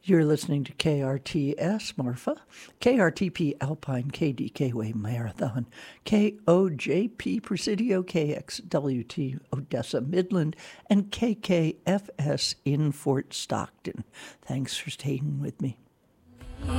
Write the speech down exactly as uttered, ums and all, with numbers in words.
You're listening to K R T S Marfa, K R T P Alpine, K D K W A Marathon, K O J P Presidio, K X W T Odessa Midland, and K K F S in Fort Stockton. Thanks for staying with me.